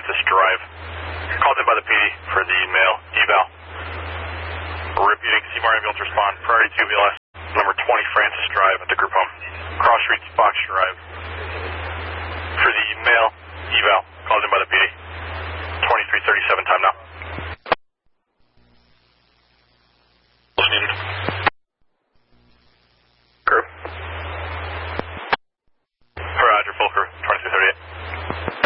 Francis Drive. Called in by the PD for the male eval. Repeating, Seymour ambulance respond. Priority 2 BLS. Number 20 Francis Drive at the group home. Cross Street, Fox Drive. For the male eval. Called in by the PD. 2337 time now. Needed.